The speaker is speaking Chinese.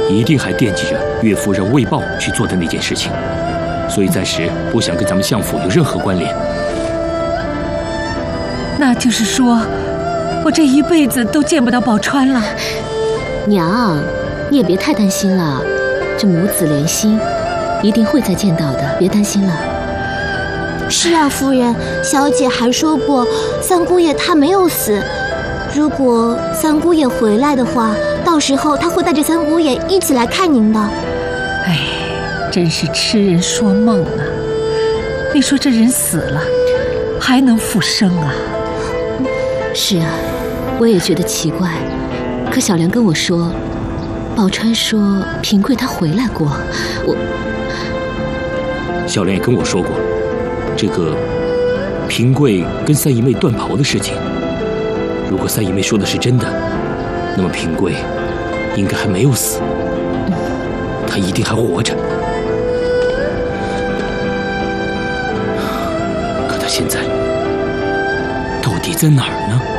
一定还惦记着岳父让魏豹去做的那件事情，所以暂时不想跟咱们相府有任何关联。 那就是说，我这一辈子都见不到宝钏了。 娘，你也别太担心了，这母子连心，一定会再见到的，别担心了。 是啊，夫人，小姐还说过，三姑爷他没有死。如果三姑爷回来的话，到时候他会带着三姑爷一起来看您的。 哎，真是痴人说梦啊！你说这人死了，还能复生啊？ 是啊，我也觉得奇怪。可小梁跟我说，宝钏说平贵她回来过， 小莲也跟我说过，这个平贵跟三姨妹断袍的事情，如果三姨妹说的是真的，那么平贵应该还没有死，她一定还活着。可她现在到底在哪儿呢？